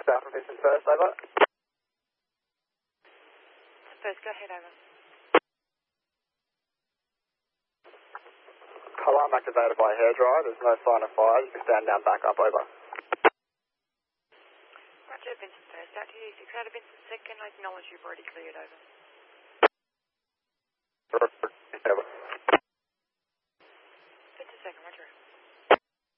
south from Vincent First, over. First, go ahead, over. Alarm activated by hairdryer. There's no sign of fire. You can stand down, back up, over. Roger, Vincent First, out to you. 6 out of Vincent Second. I acknowledge you've already cleared, over.